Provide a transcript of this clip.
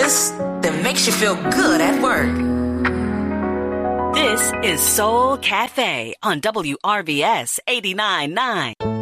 playlist that makes you feel good at work. This is Soul Cafe on WRBS 89.9.